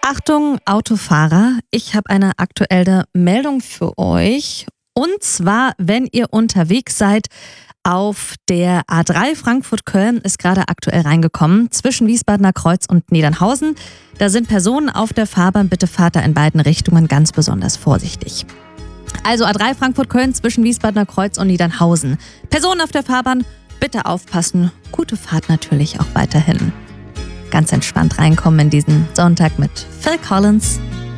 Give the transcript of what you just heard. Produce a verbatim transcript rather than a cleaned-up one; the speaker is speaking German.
Achtung, Autofahrer, ich habe eine aktuelle Meldung für euch. Und zwar, wenn ihr unterwegs seid, auf der A drei Frankfurt-Köln ist gerade aktuell reingekommen, zwischen Wiesbadener Kreuz und Niedernhausen. Da sind Personen auf der Fahrbahn, bitte fahrt da in beiden Richtungen ganz besonders vorsichtig. Also A drei Frankfurt-Köln zwischen Wiesbadener Kreuz und Niedernhausen. Personen auf der Fahrbahn, bitte aufpassen. Gute Fahrt natürlich auch weiterhin. Ganz entspannt reinkommen in diesen Sonntag mit Phil Collins.